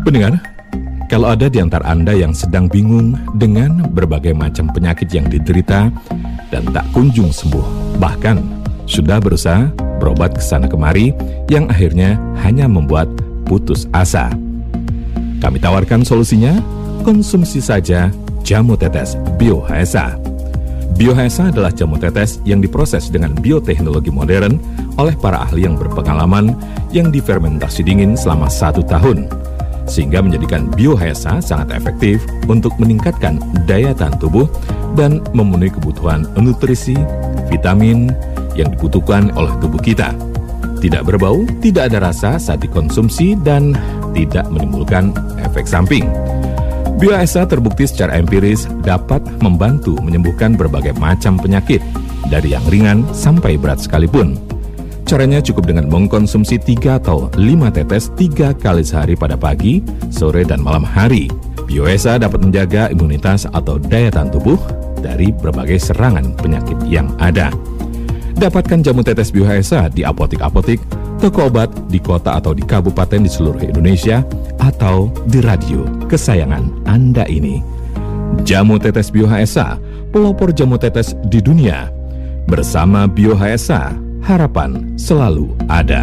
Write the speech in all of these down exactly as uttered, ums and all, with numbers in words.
Pendengar, kalau ada di antara Anda yang sedang bingung dengan berbagai macam penyakit yang diderita dan tak kunjung sembuh, bahkan sudah berusaha berobat ke sana kemari yang akhirnya hanya membuat putus asa, kami tawarkan solusinya. Konsumsi saja jamu tetes Bio H S A. Bio H S A adalah jamu tetes yang diproses dengan bioteknologi modern oleh para ahli yang berpengalaman yang difermentasi dingin selama satu tahun, sehingga menjadikan Bio H S A sangat efektif untuk meningkatkan daya tahan tubuh dan memenuhi kebutuhan nutrisi, vitamin yang dibutuhkan oleh tubuh kita. Tidak berbau, tidak ada rasa saat dikonsumsi, dan tidak menimbulkan efek samping. Bio H S A terbukti secara empiris dapat membantu menyembuhkan berbagai macam penyakit, dari yang ringan sampai berat sekalipun. Caranya cukup dengan mengkonsumsi tiga atau lima tetes tiga kali sehari pada pagi, sore, dan malam hari. Bio H S A dapat menjaga imunitas atau daya tahan tubuh dari berbagai serangan penyakit yang ada. Dapatkan jamu tetes Bio H S A di apotik-apotik, toko obat di kota atau di kabupaten di seluruh Indonesia, atau di radio kesayangan Anda ini. Jamu tetes Bio H S A, pelopor jamu tetes di dunia. Bersama Bio H S A, harapan selalu ada.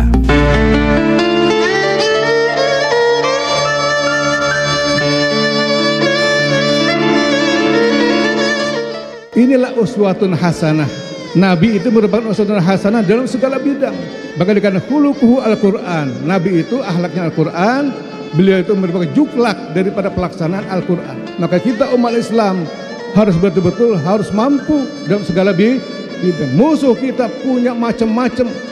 Inilah uswatun hasanah. Nabi itu merupakan uswatun hasanah dalam segala bidang. Bahkan dikatakan khuluquhu Al-Quran. Nabi itu akhlaknya Al-Quran. Beliau itu merupakan juklak daripada pelaksanaan Al-Quran. Maka kita umat Islam harus betul-betul harus mampu dalam segala bidang. Musuh kita punya macam-macam